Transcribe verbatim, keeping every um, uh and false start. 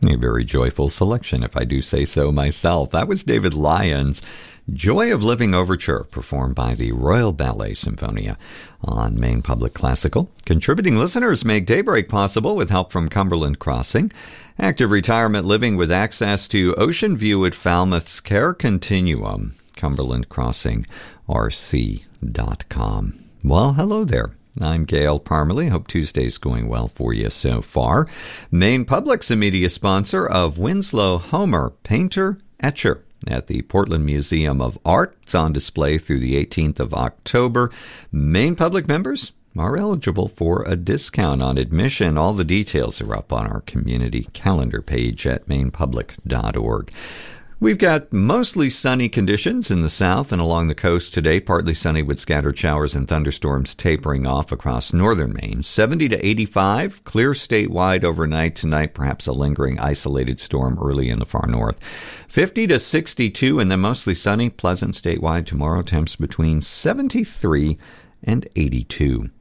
A very joyful selection, if I do say so myself. That was David Lyons' Joy of Living Overture, performed by the Royal Ballet Symphonia on Maine Public Classical. Contributing listeners make Daybreak possible with help from Cumberland Crossing. Active retirement living with access to ocean view at Falmouth's Care Continuum. Cumberland Crossing R C dot com. Well, hello there. I'm Gail Parmalee. Hope Tuesday's going well for you so far. Maine Public's a media sponsor of Winslow Homer, painter, etcher at the Portland Museum of Art. It's on display through the eighteenth of October. Maine Public members are eligible for a discount on admission. All the details are up on our community calendar page at maine public dot org. We've got mostly sunny conditions in the south and along the coast today, partly sunny with scattered showers and thunderstorms tapering off across northern Maine. seventy to eighty-five, clear statewide overnight tonight, perhaps a lingering isolated storm early in the far north. fifty to sixty-two and then mostly sunny, pleasant statewide tomorrow, temps between seventy-three and eighty-two.